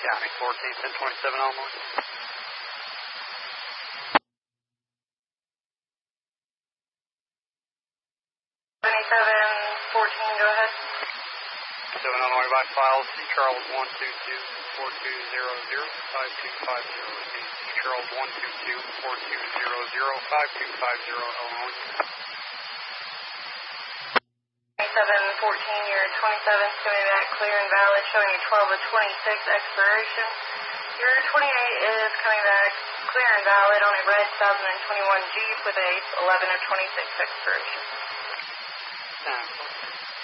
County, 14-10-27 Illinois. 7714, go ahead. 7 Illinois by files, C. Charles 122-4200-5250. C. Charles 122-4200-5250 Illinois. 7714, your 27's coming back clear and valid, showing a 12 of 26 expiration. Your 28 is coming back clear and valid on a red 2021 Jeep with a 11 of 26 expiration.